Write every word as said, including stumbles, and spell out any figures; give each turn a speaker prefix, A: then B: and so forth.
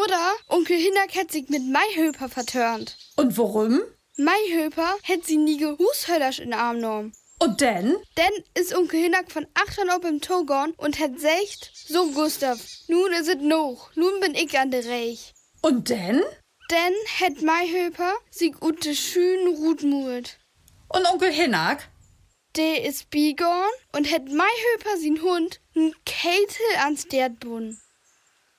A: Mutter, Onkel Hinak hat sich mit Maihöper vertörnt.
B: Und warum?
A: Maihöper hat sie nie gehushöllers in den Arm genommen.
B: Und denn?
A: Denn ist Onkel Hinak von achtern ob im Togon und hat secht, so Gustav, nun is it noch, nun bin ich an der Reich.
B: Und denn?
A: Denn hat Maihöper sich ut de schön Rutmut.
B: Und Onkel Hinak?
A: Der is bigorn und hat Maihöper sin Hund n Kätel ans Derd bun.